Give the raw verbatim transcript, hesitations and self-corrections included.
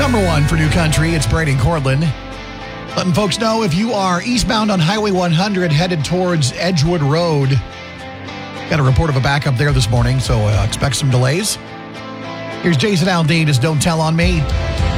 Number one for New Country, it's Brady and Cortland. Letting folks know if you are eastbound on Highway one hundred headed towards Edgewood Road. Got a report of a backup there this morning, so uh, expect some delays. Here's Jason Aldean, just Don't Tell on Me.